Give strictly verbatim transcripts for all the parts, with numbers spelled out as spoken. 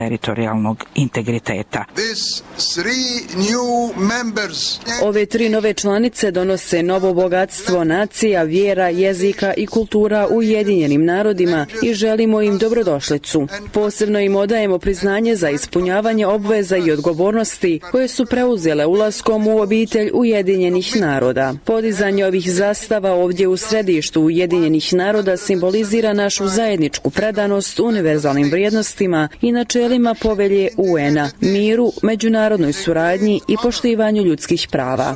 teritorijalnog integriteta. Ove tri nove članice donose novo bogatstvo nacija, vjera, jezika i kultura u Ujedinjenim narodima i želimo im dobrodošlicu. Posebno im odajemo priznanje za ispunjavanje obveza i odgovornosti koje su preuzele ulaskom u obitelj Ujedinjenih naroda. Podizanje ovih zastava ovdje u središtu Ujedinjenih naroda simbolizira našu zajedničku predanost univerzalnim vrijednostima i načelima povelje U N-a, miru, međunarodnoj suradnji i poštivanju ljudskih prava.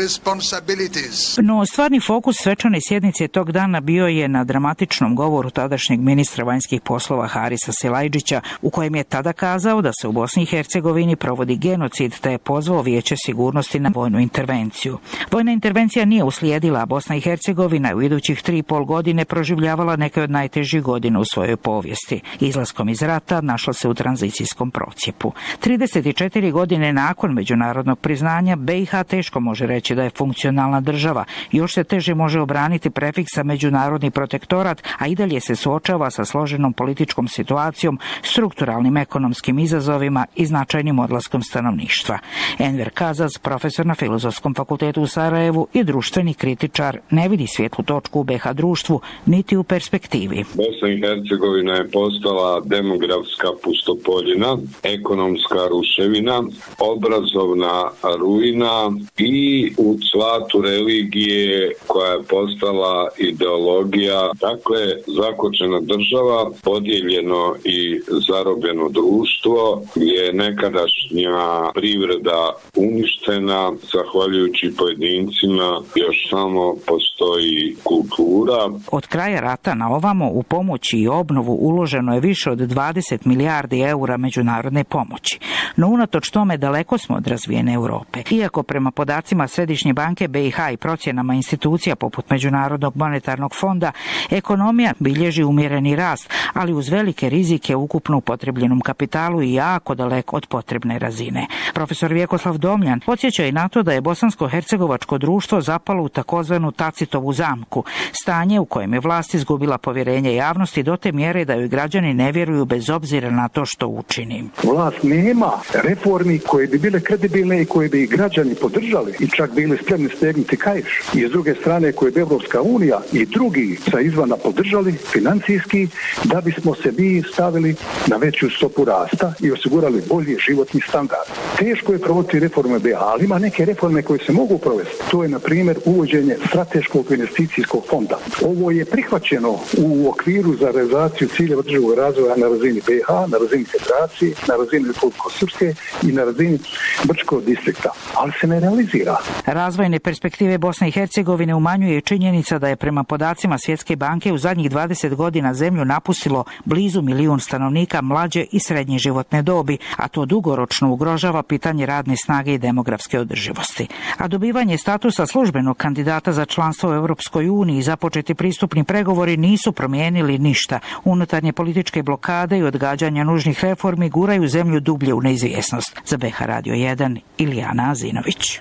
No, stvarni fokus svečane sjednice tog dana bio je na dramatičnom govoru tadašnjeg ministra vanjskih poslova Harisa Silajdžića, u kojem je tada kazao da se u Bosni i Hercegovini provodi genocid, te je pozvao Vijeće sigurnosti na vojnu intervenciju. Vojna intervencija nije uslijedila, a Bosna i Hercegovina u idućih tri i pol godine proživljavala neke od najtežih godina u svojoj povijesti. Izlaskom iz rata našla se u tranzicijskom procjepu. trideset četiri godine nakon međunarodnog priznanja B i H teško može reći da je funkcionalna država. Još se teže može obraniti prefiksa međunarodni protektorat, a i dalje se suočava sa složenom političkom situacijom, strukturalnim ekonomskim izazovima i značajnim odlaskom stanovništva. Enver Kazaz, profesor na Filozofskom fakultetu u Sarajevu i društveni kritičar, ne vidi svjetlu točku u B i H društvu niti u perspektivi. Bosna i Hercegovina je postala demografska pustopoljina, ekonomska ruševina, obrazovna ruina i u cvatu religije koja je postala ideologija. Dakle, zakočena država, podijeljeno i zarobljeno društvo, je nekadašnja privreda uništena, zahvaljujući pojedincima još samo postoji kultura. Od kraja rata na ovamo u pomoći i obnovu uloženo je više od dvadeset milijardi eura međunarodne pomoći. No unatoč tome daleko smo od razvijene Europe. Iako prema podacima Središnje banke B i H i procjenama institucija poput Međunarodnog monetarnog fonda, ekonomija bilježi umjereni rast, ali uz velike rizike ukupno upotrebljenom kapitalu i jako daleko od potrebne razine. Profesor Vjekoslav Domljan podsjeća i na to da je bosansko-hercegovačko društvo zapalo u takozvanu Tacitovu zamku, stanje u kojem je vlast izgubila povjerenje javnosti do te mjere da joj građani ne vjeruju bez obzira na to što učini. Vlast nema reformi koje bi bile kredibilne i koje bi građani podržali i čak bili spremni stegnuti kaiš. I s druge strane koje bi Evropska unija i drugi sa izvana podržali financijski da bismo se mi stavili na veću stopu rasta i osigurali bolji životni standard. Teško je provoditi reforme B i H, ali ima neke reforme koje se mogu provesti. To je, na primjer, uvođenje strateškog investicijskog fonda. Ovo je prihvaćeno u okviru za realizaciju ciljeva održivog razvoja na razini B i H, na razini Federacije, na razini Republike-Srpske i na razini Brčkog distrikta, ali se ne realizira. Razvojne perspektive Bosne i Hercegovine umanjuje činjenica da je prema podacima Svjetske banke u zadnjih dvadeset godina zemlju napustilo blizu milijun stanovnika mlađe i srednje životne dobi, a to dugoročno ugrožava pitanje radne snage i demografske održivosti. A dobivanje statusa službenog kandidata za članstvo u Europskoj uniji i započeti pristupni pregovori nisu promijenili ništa. Unutarnje političke blokade i odgađanja nužnih reformi guraju zemlju dublje u neizvjesnost. Za B H Radio jedan, Ilijana Azinović.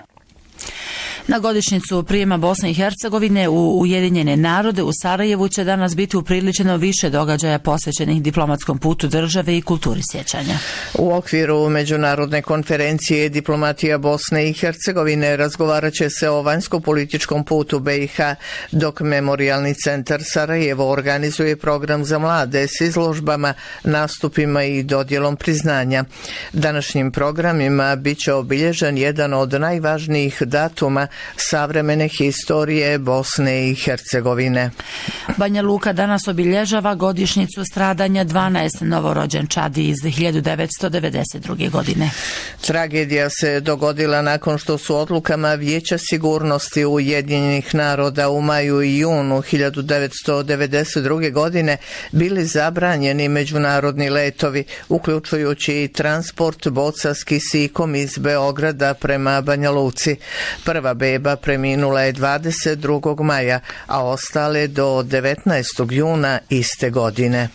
Na godišnjicu prijema Bosne i Hercegovine u Ujedinjene narode u Sarajevu će danas biti upriličeno više događaja posvećenih diplomatskom putu države i kulturi sjećanja. U okviru međunarodne konferencije Diplomatija Bosne i Hercegovine razgovarat će se o vanjsko-političkom putu B i H, dok Memorijalni centar Sarajevo organizuje program za mlade s izložbama, nastupima i dodjelom priznanja. Današnjim programima bit će obilježen jedan od najvažnijih datuma savremene historije Bosne i Hercegovine. Banja Luka danas obilježava godišnjicu stradanja dvanaest novorođenčadi iz hiljadu devetsto devedeset druge. godine. Tragedija se dogodila nakon što su odlukama Vijeća sigurnosti Ujedinjenih naroda u maju i junu hiljadu devetsto devedeset druge. godine bili zabranjeni međunarodni letovi, uključujući i transport boca s kisikom iz Beograda prema Banja Luci. Prva beba preminula je dvadeset drugog maja, a ostale do devetnaestog juna iste godine.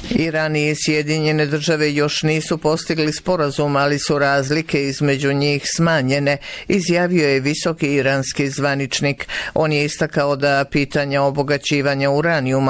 Iran i Sjedinjene države još nisu postigli sporazum, ali su razlike između njih smanjene, izjavio je visoki iranski zvaničnik. On je istakao da pitanja obogaćivanja uranijuma